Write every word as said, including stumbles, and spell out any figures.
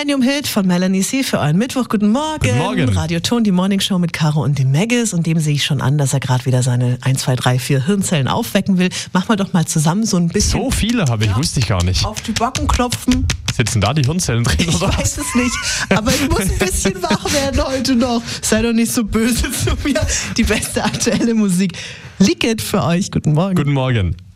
Millennium Hit von Melanie C. für euren Mittwoch. Guten Morgen. Guten Morgen. Radio Ton, die Morning Show mit Caro und dem Maggis. Und dem sehe ich schon an, dass er gerade wieder seine eins, zwei, drei, vier Hirnzellen aufwecken will. Machen wir doch mal zusammen so ein bisschen. So viele habe ich, ja, wusste ich gar nicht. Auf die Backen klopfen. Sitzen da die Hirnzellen drin, Ich oder? weiß es nicht, aber ich muss ein bisschen wach werden heute noch. Sei doch nicht so böse zu mir. Die beste aktuelle Musik liegt für euch. Guten Morgen. Guten Morgen.